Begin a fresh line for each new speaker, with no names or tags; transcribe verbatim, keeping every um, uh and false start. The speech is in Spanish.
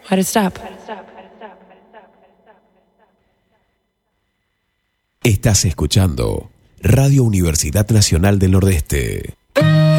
Why'd it stop?
Estás escuchando Radio Universidad Nacional del Nordeste.